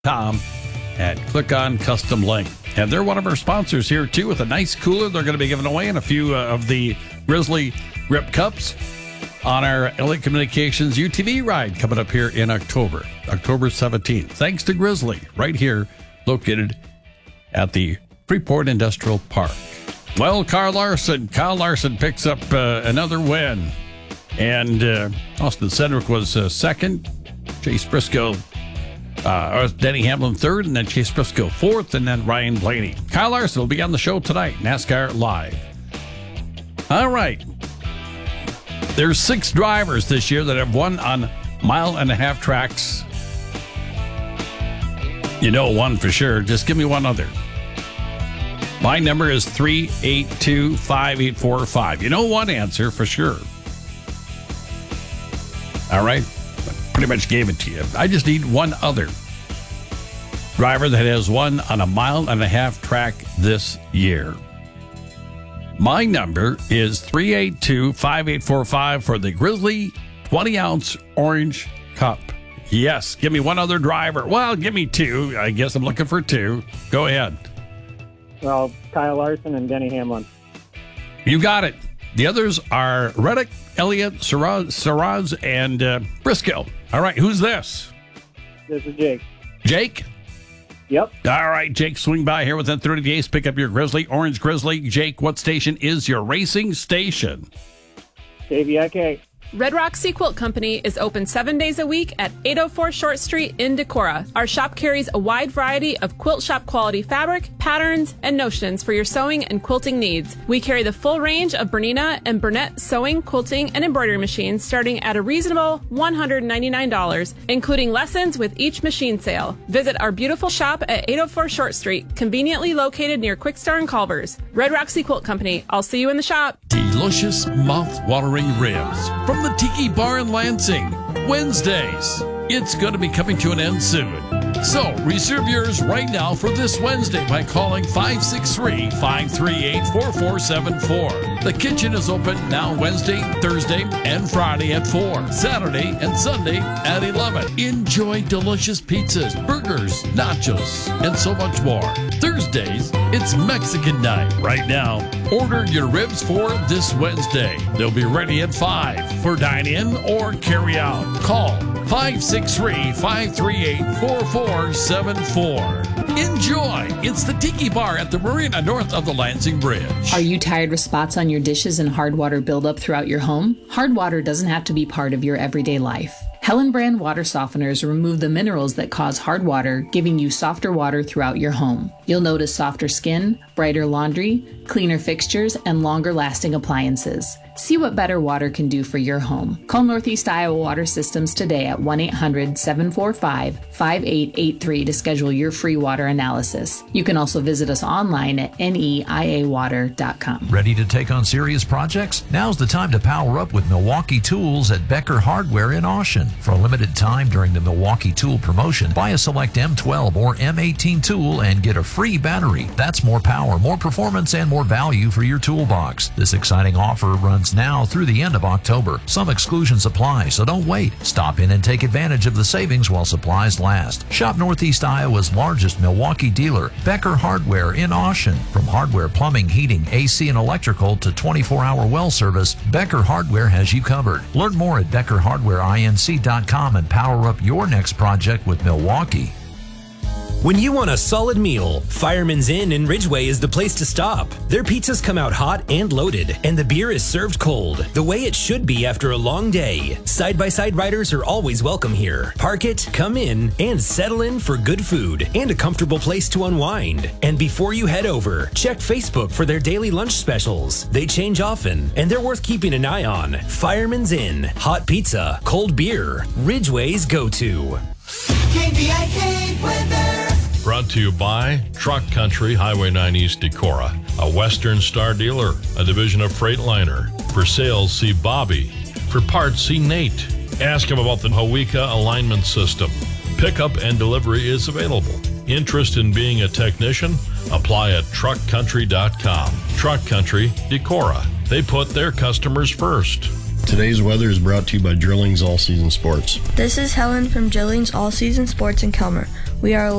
and click on Custom Link. And they're one of our sponsors here, too, with a nice cooler they're going to be giving away and a few of the Grizzly Grip Cups on our LA Communications UTV ride coming up here in October 17th. Thanks to Grizzly, right here, located at the Freeport Industrial Park. Well, Kyle Larson picks up another win. And Austin Cedric was second. Chase Briscoe, Denny Hamlin third, and then Chase Briscoe fourth, and then Ryan Blaney. Kyle Larson will be on the show tonight, NASCAR Live. All right. There's 6 drivers this year that have won on mile-and-a-half tracks. You know one for sure. Just give me one other. My number is 3825845. You know one answer for sure. All right? Pretty much gave it to you. I just need one other driver that has won on a mile-and-a-half track this year. My number is 3825845 for the Grizzly 20-ounce Orange Cup. Yes, give me one other driver. Well, give me 2. I guess I'm looking for 2. Go ahead. Well, Kyle Larson and Denny Hamlin. You got it. The others are Reddick, Elliott, Saraz, and Briscoe. All right, who's this? This is Jake. Jake? Yep. All right, Jake, swing by here within 30 days. Pick up your Grizzly, Orange Grizzly. Jake, what station is your racing station? KVIK. Red Rock Sea Quilt Company is open 7 days a week at 804 Short Street in Decorah. Our shop carries a wide variety of quilt shop quality fabric, patterns, and notions for your sewing and quilting needs. We carry the full range of Bernina and Burnett sewing, quilting, and embroidery machines starting at a reasonable $199, including lessons with each machine sale. Visit our beautiful shop at 804 Short Street, conveniently located near Quickstar and Culver's. Red Rock Sea Quilt Company. I'll see you in the shop. Delicious, mouth-watering ribs from the Tiki Bar in Lansing. Wednesdays. It's going to be coming to an end soon. So reserve yours right now for this Wednesday by calling 563-538-4474. The kitchen is open now Wednesday, Thursday, and Friday at 4. Saturday and Sunday at 11. Enjoy delicious pizzas, burgers, nachos, and so much more. Thursdays, it's Mexican night. Right now, order your ribs for this Wednesday. They'll be ready at 5 for dine-in or carry-out. Call 563-538-4474. Enjoy! It's the Tiki Bar at the marina north of the Lansing Bridge. Are you tired with spots on your dishes and hard water buildup throughout your home? Hard water doesn't have to be part of your everyday life. Helen Brand water softeners remove the minerals that cause hard water, giving you softer water throughout your home. You'll notice softer skin, brighter laundry, cleaner fixtures, and longer-lasting appliances. See what better water can do for your home. Call Northeast Iowa Water Systems today at 1-800-745-5883 to schedule your free water analysis. You can also visit us online at neiawater.com. Ready to take on serious projects? Now's the time to power up with Milwaukee Tools at Becker Hardware in Austin. For a limited time during the Milwaukee Tool promotion, buy a select M12 or M18 tool and get a free battery. That's more power, more performance, and more value for your toolbox. This exciting offer runs now through the end of October. Some exclusions apply, so don't wait. Stop in and take advantage of the savings while supplies last. Shop Northeast Iowa's largest Milwaukee dealer, Becker Hardware in Austin. From hardware, plumbing, heating, AC, and electrical to 24-hour well service, Becker Hardware has you covered. Learn more at BeckerHardwareINC.com and power up your next project with Milwaukee. When you want a solid meal, Fireman's Inn in Ridgeway is the place to stop. Their pizzas come out hot and loaded, and the beer is served cold, the way it should be after a long day. Side-by-side riders are always welcome here. Park it, come in, and settle in for good food and a comfortable place to unwind. And before you head over, check Facebook for their daily lunch specials. They change often, and they're worth keeping an eye on. Fireman's Inn, hot pizza, cold beer, Ridgeway's go-to. KVIK weather. Brought to you by Truck Country, Highway 9 East Decorah, a Western Star dealer, a division of Freightliner. For sales, see Bobby. For parts, see Nate. Ask him about the Hawika alignment system. Pickup and delivery is available. Interest in being a technician? Apply at truckcountry.com. Truck Country, Decorah. They put their customers first. Today's weather is brought to you by Drillings All Season Sports. This is Helen from Drillings All Season Sports in Kelmer. We are